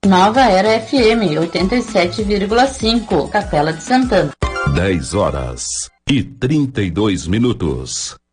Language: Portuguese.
Nova Era FM 87,5, Capela de Santana. 10 horas e 32 minutos.